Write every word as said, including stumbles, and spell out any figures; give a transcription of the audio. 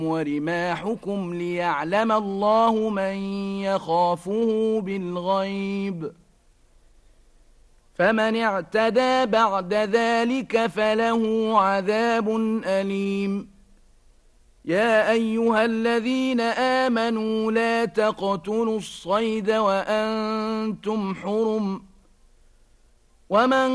ورماحكم ليعلم الله من يخافه بالغيب فمن اعتدى بعد ذلك فله عذاب أليم يا أيها الذين آمنوا لا تقتلوا الصيد وأنتم حرم ومن